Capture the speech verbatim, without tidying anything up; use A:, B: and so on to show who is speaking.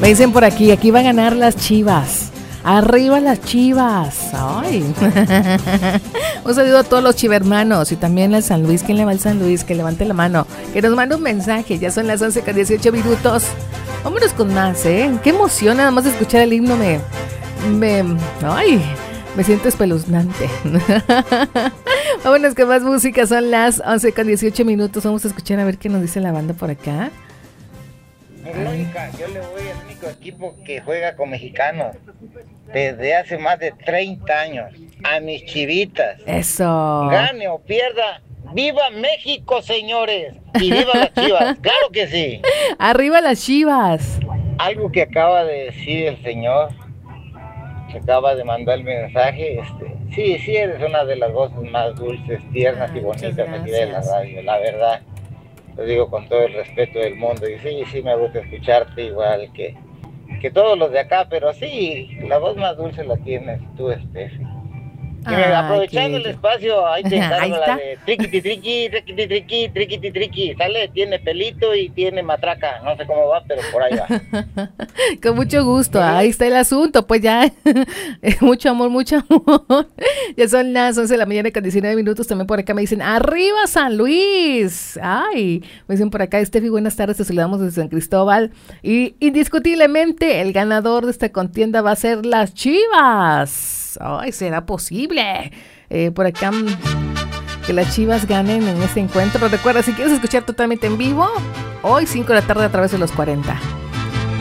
A: Me dicen por aquí, aquí va a ganar las Chivas. Arriba las Chivas. Ay. Un saludo a todos los chivermanos y también al San Luis. ¿Quién le va al San Luis? Que levante la mano, que nos mande un mensaje. Ya son las once con dieciocho minutos. Vámonos con más, ¿eh? Qué emoción nada más de escuchar el himno. Me, me, ay, me siento espeluznante. Vámonos con más música. Son las once con dieciocho minutos. Vamos a escuchar a ver qué nos dice la banda por acá.
B: Lógica, yo le voy al único equipo que juega con mexicanos desde hace más de treinta años, a mis Chivitas.
A: Eso.
B: Gane o pierda, ¡viva México, señores! Y viva las Chivas, claro que sí.
A: Arriba las Chivas.
B: Algo que acaba de decir el señor, que acaba de mandar el mensaje, este, sí, sí eres una de las voces más dulces, tiernas y bonitas aquí de la radio, la verdad. Lo digo con todo el respeto del mundo y sí, sí me gusta escucharte igual que, que todos los de acá, pero sí, la voz más dulce la tienes tú, Steffi. Y me,
A: Ah,
B: aprovechando el espacio, ahí te
A: Ahí
B: encargo
A: está.
B: la de triquiti triqui, triquiti triqui, triquiti triqui, sale, tiene pelito y tiene matraca, no sé cómo va, pero por ahí va.
A: Con mucho gusto, ahí está el asunto, pues ya, mucho amor, mucho amor. Ya son las once de la mañana con diecinueve minutos, también por acá me dicen, ¡arriba San Luis! Ay, me dicen por acá, Estefi, buenas tardes, te saludamos desde San Cristóbal. Y indiscutiblemente, el ganador de esta contienda va a ser las Chivas. Ay, ¿será posible? Eh, por acá... que las Chivas ganen en este encuentro. Recuerda, si quieres escuchar totalmente en vivo, hoy cinco de la tarde a través de los cuarenta.